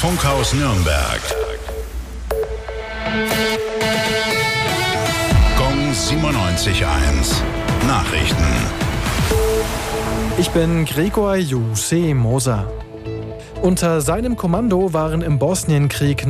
Funkhaus Nürnberg. Gong 97.1. Nachrichten. Ich bin Gregor Juseh Moser. Unter seinem Kommando waren im Bosnienkrieg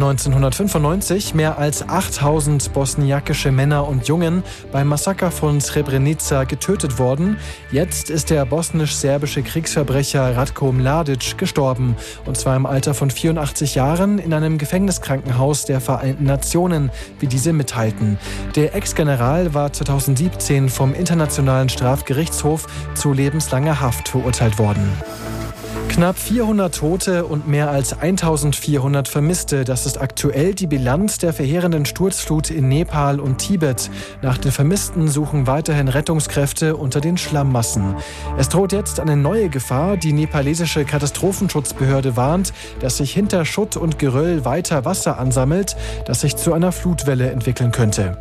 1995 mehr als 8000 bosniakische Männer und Jungen beim Massaker von Srebrenica getötet worden. Jetzt ist der bosnisch-serbische Kriegsverbrecher Ratko Mladic gestorben. Und zwar im Alter von 84 Jahren in einem Gefängniskrankenhaus der Vereinten Nationen, wie diese mitteilten. Der Ex-General war 2017 vom Internationalen Strafgerichtshof zu lebenslanger Haft verurteilt worden. Knapp 400 Tote und mehr als 1400 Vermisste. Das ist aktuell die Bilanz der verheerenden Sturzflut in Nepal und Tibet. Nach den Vermissten suchen weiterhin Rettungskräfte unter den Schlammmassen. Es droht jetzt eine neue Gefahr. Die nepalesische Katastrophenschutzbehörde warnt, dass sich hinter Schutt und Geröll weiter Wasser ansammelt, das sich zu einer Flutwelle entwickeln könnte.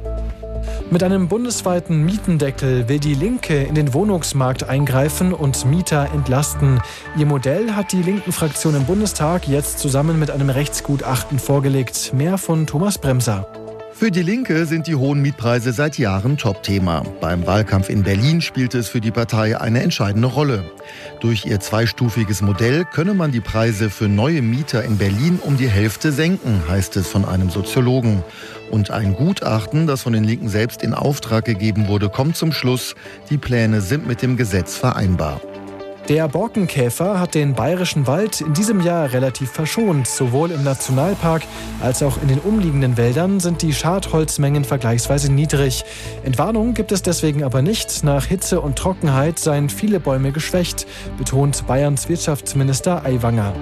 Mit einem bundesweiten Mietendeckel will die Linke in den Wohnungsmarkt eingreifen und Mieter entlasten. Ihr Modell hat die linken Fraktion im Bundestag jetzt zusammen mit einem Rechtsgutachten vorgelegt. Mehr von Thomas Bremser. Für die Linke sind die hohen Mietpreise seit Jahren Top-Thema. Beim Wahlkampf in Berlin spielte es für die Partei eine entscheidende Rolle. Durch ihr zweistufiges Modell könne man die Preise für neue Mieter in Berlin um die Hälfte senken, heißt es von einem Soziologen. Und ein Gutachten, das von den Linken selbst in Auftrag gegeben wurde, kommt zum Schluss, die Pläne sind mit dem Gesetz vereinbar. Der Borkenkäfer hat den bayerischen Wald in diesem Jahr relativ verschont. Sowohl im Nationalpark als auch in den umliegenden Wäldern sind die Schadholzmengen vergleichsweise niedrig. Entwarnung gibt es deswegen aber nicht. Nach Hitze und Trockenheit seien viele Bäume geschwächt, betont Bayerns Wirtschaftsminister Aiwanger.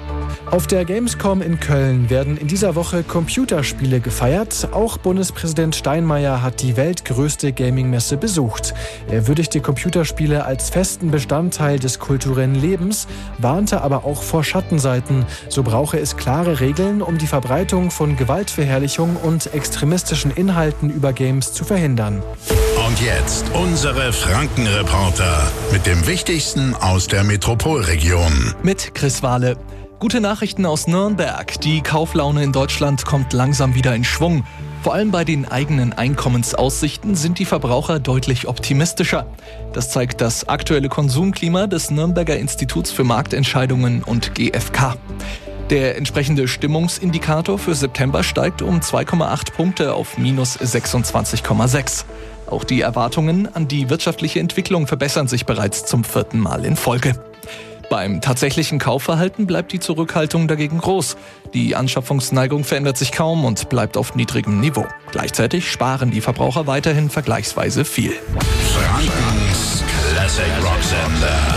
Auf der Gamescom in Köln werden in dieser Woche Computerspiele gefeiert. Auch Bundespräsident Steinmeier hat die weltgrößte Gaming-Messe besucht. Er würdigte Computerspiele als festen Bestandteil des kulturellen Lebens, warnte aber auch vor Schattenseiten. So brauche es klare Regeln, um die Verbreitung von Gewaltverherrlichung und extremistischen Inhalten über Games zu verhindern. Und jetzt unsere Franken-Reporter mit dem Wichtigsten aus der Metropolregion. Mit Chris Wahle. Gute Nachrichten aus Nürnberg. Die Kauflaune in Deutschland kommt langsam wieder in Schwung. Vor allem bei den eigenen Einkommensaussichten sind die Verbraucher deutlich optimistischer. Das zeigt das aktuelle Konsumklima des Nürnberger Instituts für Marktentscheidungen und GfK. Der entsprechende Stimmungsindikator für September steigt um 2,8 Punkte auf minus 26,6. Auch die Erwartungen an die wirtschaftliche Entwicklung verbessern sich bereits zum 4. Mal in Folge. Beim tatsächlichen Kaufverhalten bleibt die Zurückhaltung dagegen groß. Die Anschaffungsneigung verändert sich kaum und bleibt auf niedrigem Niveau. Gleichzeitig sparen die Verbraucher weiterhin vergleichsweise viel. Frankens Classic Rock Sender.